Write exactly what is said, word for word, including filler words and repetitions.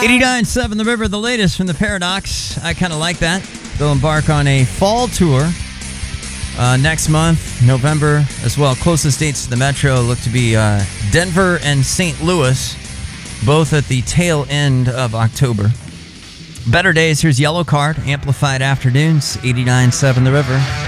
eighty-nine point seven The River, the latest from the Paradox. I kind of like that. They'll embark on a fall tour uh, next month, November as well. Closest dates to the Metro look to be uh, Denver and Saint Louis, both at the tail end of October. Better Days, here's Yellow Card, Amplified Afternoons, eighty-nine point seven The River.